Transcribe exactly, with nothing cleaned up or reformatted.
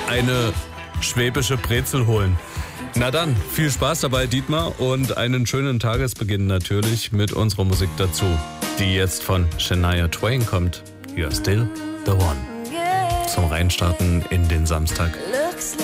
eine schwäbische Brezel holen. Na dann, viel Spaß dabei, Dietmar, und einen schönen Tagesbeginn natürlich mit unserer Musik dazu, die jetzt von Shania Twain kommt. You're still the one. Zum Reinstarten in den Samstag.